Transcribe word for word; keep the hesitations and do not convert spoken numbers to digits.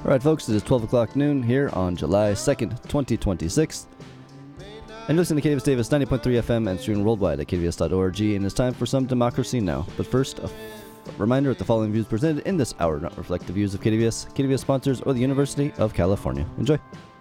Alright folks, it is twelve o'clock noon here on July second, twenty twenty-six. And listen to K D V S Davis ninety point three F M and streaming worldwide at K D V S dot org. And it's time for some Democracy Now! But first, a f- reminder that the following views presented in this hour do not reflect the views of K D V S, K D V S sponsors, or the University of California. Enjoy.